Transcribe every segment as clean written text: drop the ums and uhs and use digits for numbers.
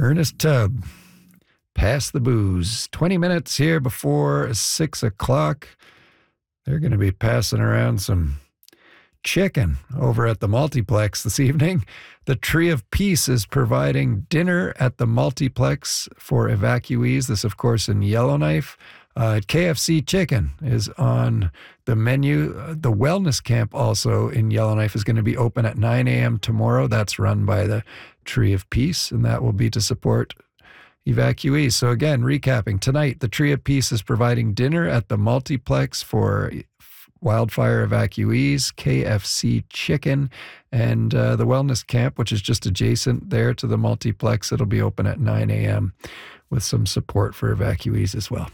Ernest Tubb, pass the booze. 20 minutes here before 6 o'clock. They're going to be passing around some chicken over at the multiplex this evening. The Tree of Peace is providing dinner at the multiplex for evacuees. This, of course, in Yellowknife. KFC Chicken is on the menu. The Wellness Camp also in Yellowknife is going to be open at 9 a.m. tomorrow. That's run by the Tree of Peace, and that will be to support evacuees. So again, recapping, tonight, the Tree of Peace is providing dinner at the multiplex for wildfire evacuees, KFC Chicken, and the Wellness Camp, which is just adjacent there to the multiplex. It'll be open at 9 a.m. with some support for evacuees as well.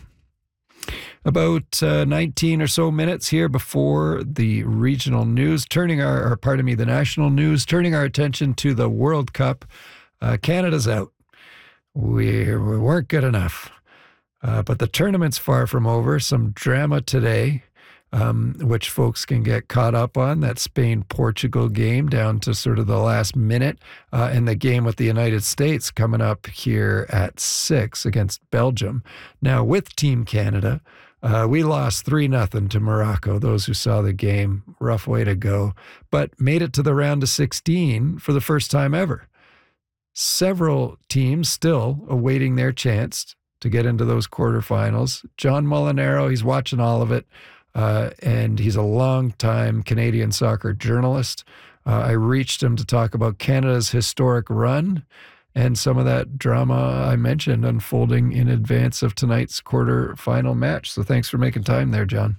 About 19 or so minutes here before the regional news, the national news, turning our attention to the World Cup. Canada's out. We weren't good enough. But the tournament's far from over. Some drama today, which folks can get caught up on. That Spain-Portugal game down to sort of the last minute. And the game with the United States coming up here at 6 against Belgium. Now, with Team Canada, we lost 3-0 to Morocco. Those who saw the game, rough way to go. But made it to the round of 16 for the first time ever. Several teams still awaiting their chance to get into those quarterfinals. John Molinaro, he's watching all of it, and he's a long-time Canadian soccer journalist. I reached him to talk about Canada's historic run and some of that drama I mentioned unfolding in advance of tonight's quarterfinal match. So thanks for making time there, John.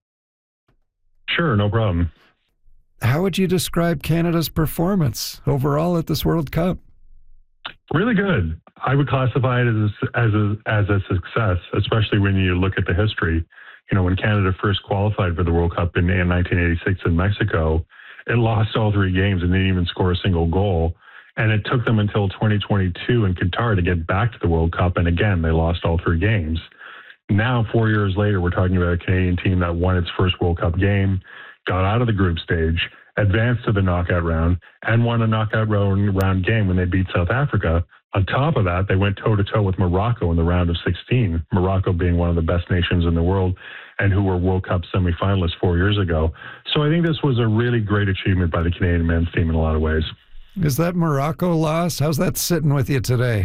Sure, no problem. How would you describe Canada's performance overall at this World Cup? Really good. I would classify it as a success, especially when you look at the history. You know, when Canada first qualified for the World Cup in 1986 in Mexico, it lost all 3 games and didn't even score a single goal. And it took them until 2022 in Qatar to get back to the World Cup. And again, they lost all 3 games. Now, 4 years later, we're talking about a Canadian team that won its first World Cup game, got out of the group stage, advanced to the knockout round, and won a knockout round game when they beat South Africa. On top of that, they went toe-to-toe with Morocco in the round of 16, Morocco being one of the best nations in the world and who were World Cup semifinalists 4 years ago. So I think this was a really great achievement by the Canadian men's team in a lot of ways. Is that Morocco loss? How's that sitting with you today?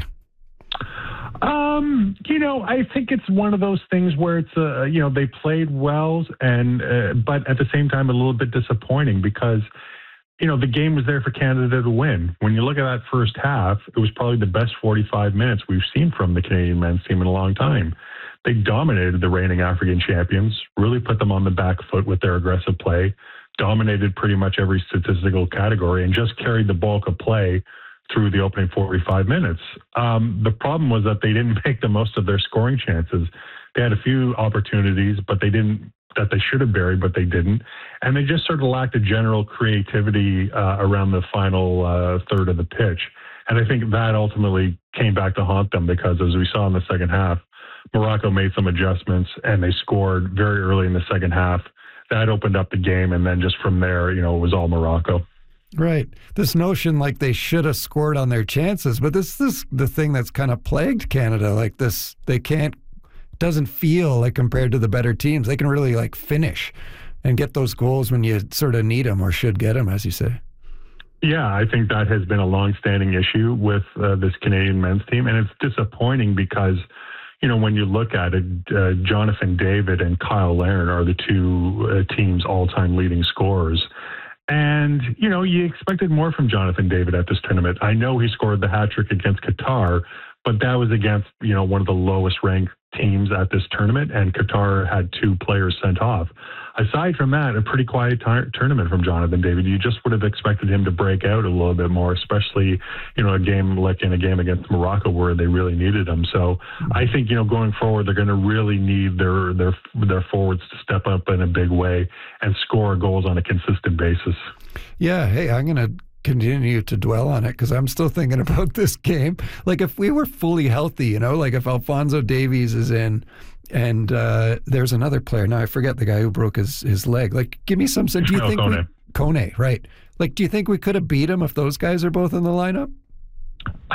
I think it's one of those things where it's, they played well, and but at the same time, a little bit disappointing because, the game was there for Canada to win. When you look at that first half, it was probably the best 45 minutes we've seen from the Canadian men's team in a long time. They dominated the reigning African champions, really put them on the back foot with their aggressive play, dominated pretty much every statistical category, and just carried the bulk of play through the opening 45 minutes. The problem was that they didn't make the most of their scoring chances. They had a few opportunities, but they should have buried, but they didn't. And they just sort of lacked a general creativity around the final third of the pitch. And I think that ultimately came back to haunt them because, as we saw in the second half, Morocco made some adjustments and they scored very early in the second half. That opened up the game. And then just from there, it was all Morocco. Right. This notion like they should have scored on their chances, but this is the thing that's kind of plagued Canada. Like this, doesn't feel like compared to the better teams, they can really like finish and get those goals when you sort of need them or should get them, as you say. Yeah, I think that has been a long-standing issue with this Canadian men's team. And it's disappointing because, when you look at it, Jonathan David and Kyle Larin are the two team's all-time leading scorers. And, you expected more from Jonathan David at this tournament. I know he scored the hat trick against Qatar, but that was against, one of the lowest ranked teams at this tournament, and Qatar had 2 players sent off. Aside from that, a pretty quiet tournament from Jonathan David. You just would have expected him to break out a little bit more, especially, a game against Morocco where they really needed him. So I think, going forward, they're going to really need their forwards to step up in a big way and score goals on a consistent basis. Yeah. Hey, I'm going to continue to dwell on it because I'm still thinking about this game. Like if we were fully healthy, like if Alphonso Davies is in and there's another player. Now I forget the guy who broke his leg. Like give me some sense. Do you think Kone, right? Like do you think we could have beat him if those guys are both in the lineup?